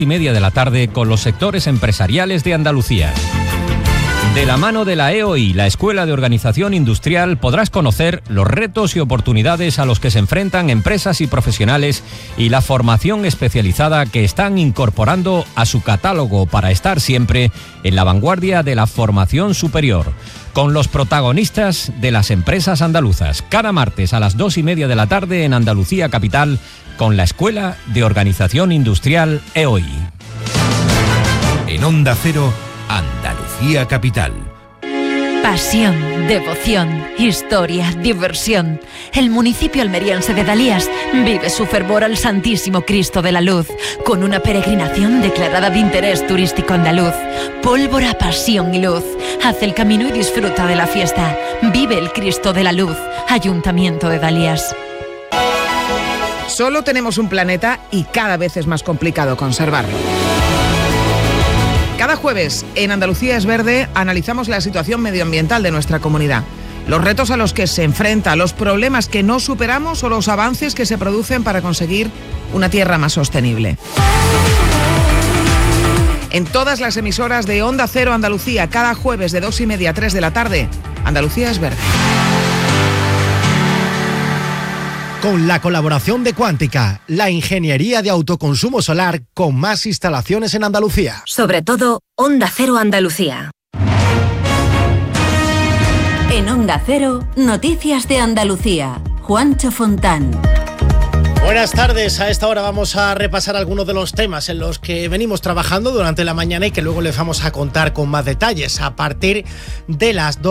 2:30 de la tarde con los sectores empresariales de Andalucía. De la mano de la EOI, la Escuela de Organización Industrial, podrás conocer los retos y oportunidades a los que se enfrentan empresas y profesionales y la formación especializada que están incorporando a su catálogo para estar siempre en la vanguardia de la formación superior, con los protagonistas de las empresas andaluzas. Cada martes a las 2:30 de la tarde en Andalucía Capital, con la Escuela de Organización Industrial EOI. En Onda Cero, Andalucía Capital. Pasión, devoción, historia, diversión. El municipio almeriense de Dalías vive su fervor al Santísimo Cristo de la Luz, con una peregrinación declarada de interés turístico andaluz. Pólvora, pasión y luz. Haz el camino y disfruta de la fiesta. Vive el Cristo de la Luz. Ayuntamiento de Dalías. Solo tenemos un planeta y cada vez es más complicado conservarlo. Cada jueves en Andalucía es Verde analizamos la situación medioambiental de nuestra comunidad, los retos a los que se enfrenta, los problemas que no superamos o los avances que se producen para conseguir una tierra más sostenible. En todas las emisoras de Onda Cero Andalucía, cada jueves de 2:30 a 3 de la tarde, Andalucía es Verde. Con la colaboración de Cuántica, la ingeniería de autoconsumo solar con más instalaciones en Andalucía. Sobre todo, Onda Cero Andalucía. En Onda Cero, Noticias de Andalucía. Juancho Fontán. Buenas tardes, a esta hora vamos a repasar algunos de los temas en los que venimos trabajando durante la mañana y que luego les vamos a contar con más detalles a partir de las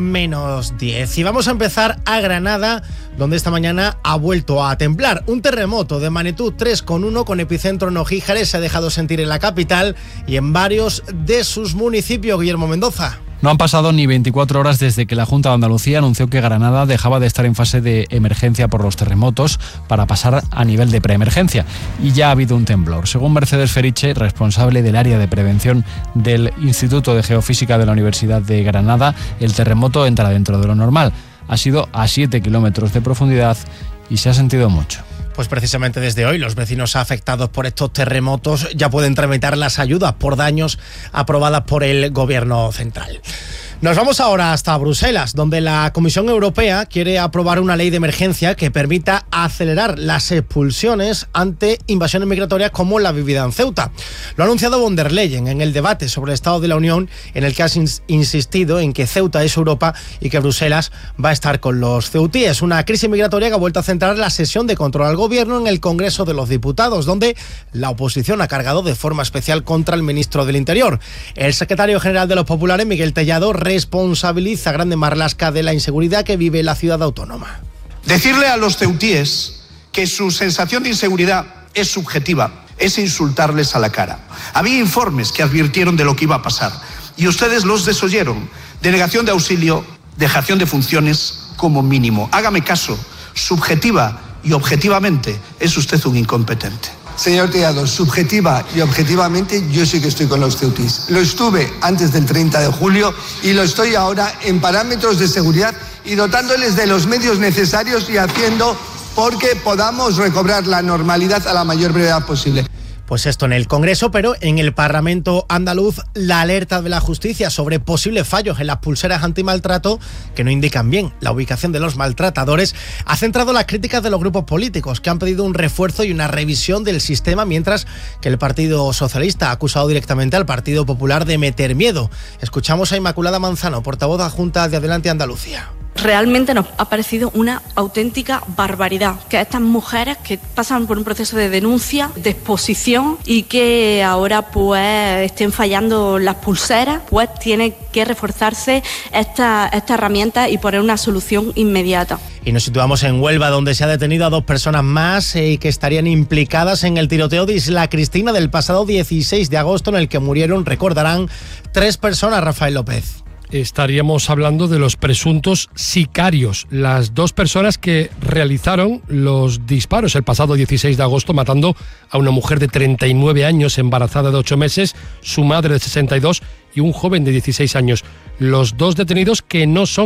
2:10. Y vamos a empezar a Granada, donde esta mañana ha vuelto a temblar. Un terremoto de magnitud 3,1 con epicentro en Ojíjares se ha dejado sentir en la capital y en varios de sus municipios. Guillermo Mendoza. No han pasado ni 24 horas desde que la Junta de Andalucía anunció que Granada dejaba de estar en fase de emergencia por los terremotos para pasar a nivel de preemergencia. Y ya ha habido un temblor. Según Mercedes Feriche, responsable del área de prevención del Instituto de Geofísica de la Universidad de Granada, el terremoto entra dentro de lo normal. Ha sido a 7 kilómetros de profundidad y se ha sentido mucho. Pues precisamente desde hoy los vecinos afectados por estos terremotos ya pueden tramitar las ayudas por daños aprobadas por el Gobierno central. Nos vamos ahora hasta Bruselas, donde la Comisión Europea quiere aprobar una ley de emergencia que permita acelerar las expulsiones ante invasiones migratorias como la vivida en Ceuta. Lo ha anunciado von der Leyen en el debate sobre el Estado de la Unión, en el que ha insistido en que Ceuta es Europa y que Bruselas va a estar con los ceutíes. Una crisis migratoria que ha vuelto a centrar la sesión de control al Gobierno en el Congreso de los Diputados, donde la oposición ha cargado de forma especial contra el ministro del Interior. El secretario general de los populares, Miguel Tellado, responsabiliza a Grande Marlaska de la inseguridad que vive la ciudad autónoma. Decirle a los ceutíes que su sensación de inseguridad es subjetiva es insultarles a la cara. Había informes que advirtieron de lo que iba a pasar y ustedes los desoyeron. Denegación de auxilio, dejación de funciones como mínimo. Hágame caso, subjetiva y objetivamente es usted un incompetente. Señor Tellado, subjetiva y objetivamente yo sí que estoy con los ceutíes. Lo estuve antes del 30 de julio y lo estoy ahora en parámetros de seguridad y dotándoles de los medios necesarios y haciendo porque podamos recobrar la normalidad a la mayor brevedad posible. Pues esto en el Congreso, pero en el Parlamento andaluz la alerta de la justicia sobre posibles fallos en las pulseras antimaltrato que no indican bien la ubicación de los maltratadores ha centrado las críticas de los grupos políticos que han pedido un refuerzo y una revisión del sistema, mientras que el Partido Socialista ha acusado directamente al Partido Popular de meter miedo. Escuchamos a Inmaculada Manzano, portavoz adjunta de Adelante Andalucía. Realmente nos ha parecido una auténtica barbaridad que estas mujeres que pasan por un proceso de denuncia, de exposición y que ahora pues estén fallando las pulseras, pues tiene que reforzarse esta herramienta y poner una solución inmediata. Y nos situamos en Huelva, donde se ha detenido a 2 personas más que estarían implicadas en el tiroteo de Isla Cristina del pasado 16 de agosto, en el que murieron, recordarán, 3 personas, Rafael López. Estaríamos hablando de los presuntos sicarios, las 2 personas que realizaron los disparos el pasado 16 de agosto, matando a una mujer de 39 años, embarazada de 8 meses, su madre de 62 y un joven de 16 años. Los 2 detenidos que no son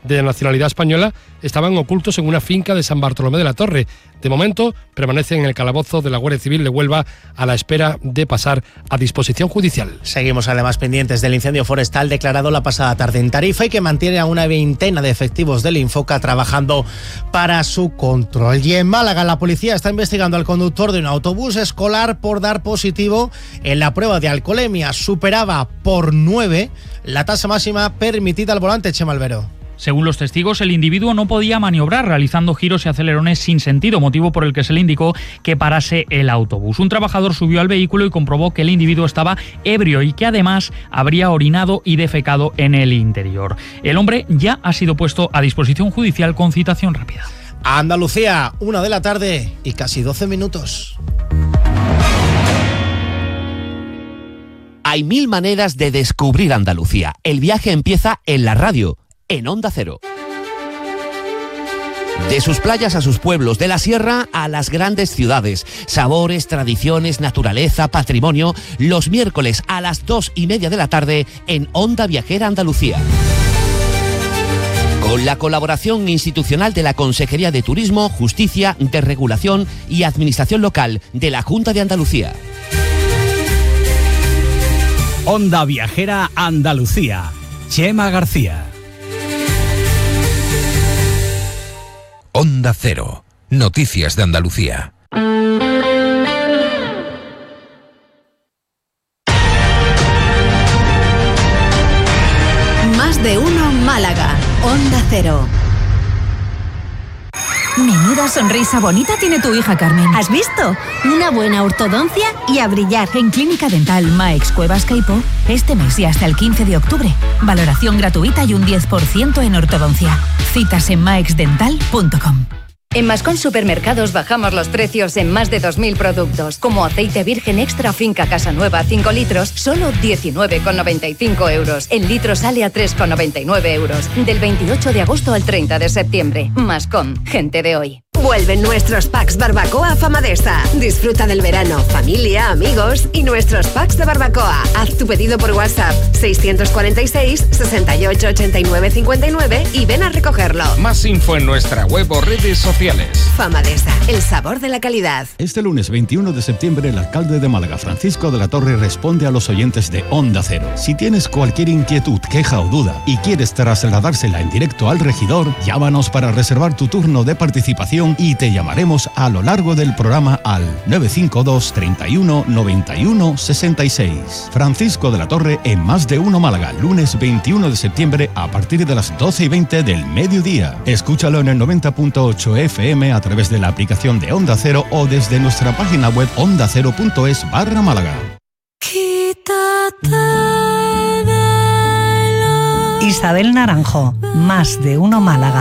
de nacionalidad española estaban ocultos en una finca de San Bartolomé de la Torre. De momento, permanecen en el calabozo de la Guardia Civil de Huelva a la espera de pasar a disposición judicial. Seguimos además pendientes del incendio forestal declarado la pasada tarde en Tarifa y que mantiene a una veintena de efectivos del Infoca trabajando para su control. Y en Málaga, la policía está investigando al conductor de un autobús escolar por dar positivo en la prueba de alcoholemia. Superaba por 9 la tasa máxima permitida al volante. Chema Albero. Según los testigos, el individuo no podía maniobrar realizando giros y acelerones sin sentido, motivo por el que se le indicó que parase el autobús. Un trabajador subió al vehículo y comprobó que el individuo estaba ebrio y que además habría orinado y defecado en el interior. El hombre ya ha sido puesto a disposición judicial con citación rápida. Andalucía, 1 de la tarde y casi 12 minutos. Hay 1000 maneras de descubrir Andalucía. El viaje empieza en la radio, en Onda Cero. De sus playas a sus pueblos, de la sierra a las grandes ciudades. Sabores, tradiciones, naturaleza, patrimonio. Los miércoles a las 2:30 de la tarde en Onda Viajera Andalucía. Con la colaboración institucional de la Consejería de Turismo, Justicia, Desregulación y Administración Local de la Junta de Andalucía. Onda Viajera Andalucía. Chema García. Onda Cero. Noticias de Andalucía. Más de uno Málaga. Onda Cero. Menuda sonrisa bonita tiene tu hija, Carmen. ¿Has visto? Una buena ortodoncia y a brillar. En Clínica Dental Maix Cuevas Caipo, este mes y hasta el 15 de octubre. Valoración gratuita y un 10% en ortodoncia. Citas en maexdental.com. En Mascón Supermercados bajamos los precios en más de 2.000 productos, como aceite virgen extra Finca Casanueva 5 litros, solo 19,95 euros. El litro sale a 3,99 euros. Del 28 de agosto al 30 de septiembre. Mascón, gente de hoy. Vuelven nuestros packs barbacoa Famadesa. Disfruta del verano, familia, amigos y nuestros packs de barbacoa. Haz tu pedido por WhatsApp 646 68 89 59 y ven a recogerlo. Más info en nuestra web o redes sociales. Famadesa, el sabor de la calidad. Este lunes 21 de septiembre, el alcalde de Málaga, Francisco de la Torre, responde a los oyentes de Onda Cero. Si tienes cualquier inquietud, queja o duda y quieres trasladársela en directo al regidor, llámanos para reservar tu turno de participación y te llamaremos a lo largo del programa al 952 31 91 66. Francisco de la Torre en Más de Uno Málaga, lunes 21 de septiembre a partir de las 12:20 del mediodía. Escúchalo en el 90.8 FM a través de la aplicación de Onda Cero o desde nuestra página web ondacero.es/Málaga. Isabel Naranjo, Más de Uno Málaga.